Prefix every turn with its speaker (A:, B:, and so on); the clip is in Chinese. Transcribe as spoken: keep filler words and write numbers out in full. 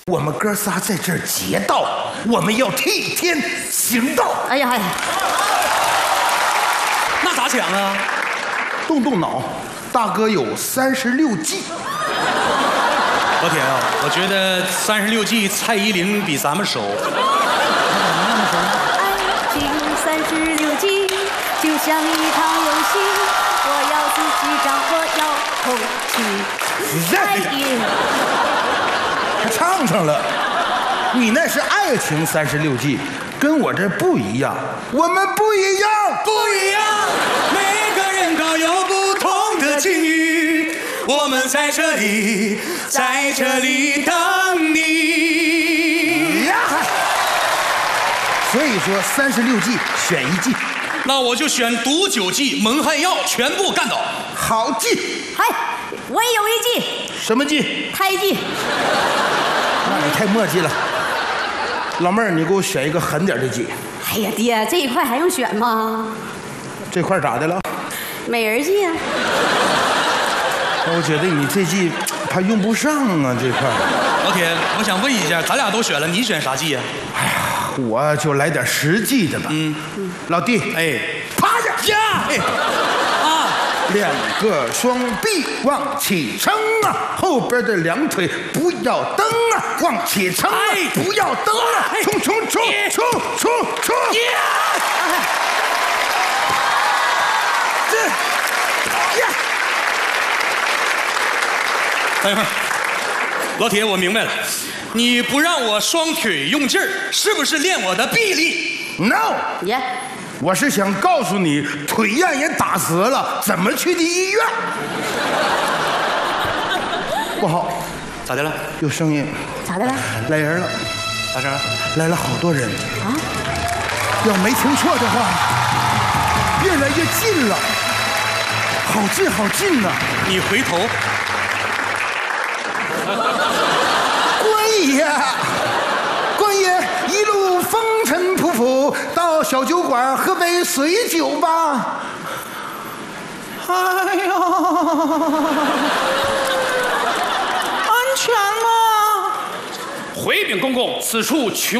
A: 我们哥仨在这儿劫道，我们要替天行道。
B: 哎呀哎呀，
C: 那咋抢啊？
A: 动动脑，大哥有三十六计。
C: 老铁啊，我觉得三十六计蔡依林比咱们熟。
B: 爱情三十六计，就像一场游戏，我要自己掌握，要控制。爱情。
A: 还唱上了，你那是爱情三十六计，跟我这不一样，我们不一样，
C: 不一样，每个人都有不同的境遇，我们在这里，在这里等你。
A: 呀！所以说三十六计选一计，
C: 那我就选毒酒剂、蒙汗药，全部干倒。
A: 好计。
B: 嗨，我也有一计，
A: 什么计？
B: 胎记。
A: 那你太墨迹了。老妹儿，你给我选一个狠点的计。
B: 哎呀，爹，这一块还用选吗？
A: 这块咋的了？
B: 美人计啊。
A: 那我觉得你这计怕用不上啊，这块。
C: 老铁，我想问一下，咱俩都选了，你选啥计啊？
A: 哎呀，我就来点实际的吧。嗯，老弟，
C: 哎，
A: 趴下
C: 呀，哎，啊，
A: 两个双臂往起撑啊，后边的两腿不要蹬啊，往起撑啊，
C: 哎
A: 不要蹬啊，
C: 哎
A: 冲冲冲
C: 耶
A: 冲冲冲！这呀，
C: 等一会儿，老铁，我明白了，你不让我双腿用劲儿，是不是练我的臂力
A: no，
B: 爷，
A: 我是想告诉你，腿让人打折了，怎么去的医院？不好，
C: 咋的了？
A: 有声音，
B: 咋的了？
A: 来人了，
C: 大声，
A: 来了好多人
B: 啊！
A: 要没听错的话，越来越近了，好近好近呐！
C: 你回头。
A: 官爷，官爷，一路风尘仆仆，到小酒馆喝杯水酒吧。哎呀，安全吗？
D: 回禀公公，此处穷。